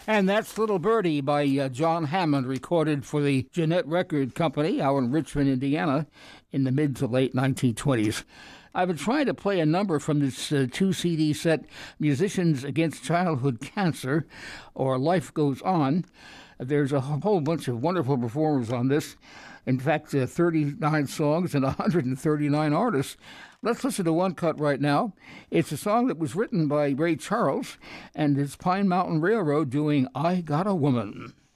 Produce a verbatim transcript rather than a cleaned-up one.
And that's Little Birdie by uh, John Hammond, recorded for the Jeanette Record Company out in Richmond, Indiana, in the mid to late nineteen twenties. I've been trying to play a number from this uh, two-C D set, Musicians Against Childhood Cancer, or Life Goes On. There's a whole bunch of wonderful performers on this. In fact, uh, thirty-nine songs and one hundred thirty-nine artists. Let's listen to one cut right now. It's a song that was written by Ray Charles, and it's Pine Mountain Railroad doing I Got a Woman.